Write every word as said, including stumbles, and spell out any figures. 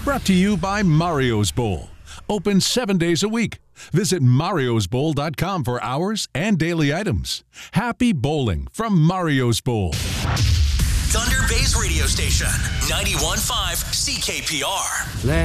Brought to you by Mario's Bowl. Open seven days a week. Visit marios bowl dot com for hours and daily items. Happy bowling from Mario's Bowl. Thunder Bay's radio station, ninety-one point five C K P R.